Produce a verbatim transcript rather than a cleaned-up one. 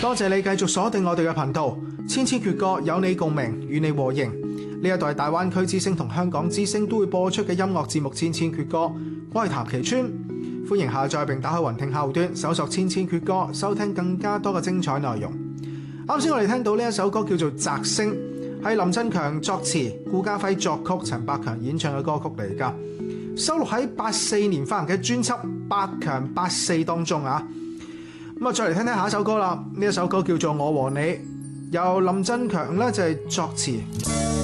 多謝你繼續鎖定我哋嘅頻道，千千闕歌有你共鳴，與你和應。呢一代大灣區之聲同香港之聲都會播出嘅音樂節目《千千闕歌》，我係譚其川，歡迎下載並打開雲聽客戶端，搜索《千千闕歌》，收聽更加多嘅精彩內容。啱先我哋聽到呢一首歌叫做《摘星》，係林振強作詞、顧嘉輝作曲、陳百強演唱嘅歌曲嚟㗎，收錄喺八四年發行嘅專輯《百強八四》當中啊。咁啊，再嚟聽聽下一首歌啦。呢一首歌叫做《我和你》，由林振強咧就係作詞。